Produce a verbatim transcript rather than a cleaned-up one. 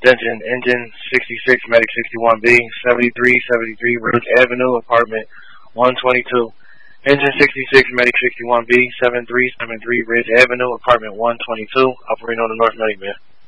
Attention, engine sixty-six, medic sixty-one B, seventy-three seventy-three Ridge Avenue, apartment one twenty-two. Engine sixty-six, medic sixty-one B, seventy-three seventy-three Ridge Avenue, apartment one twenty-two, operating on the North Medic, man.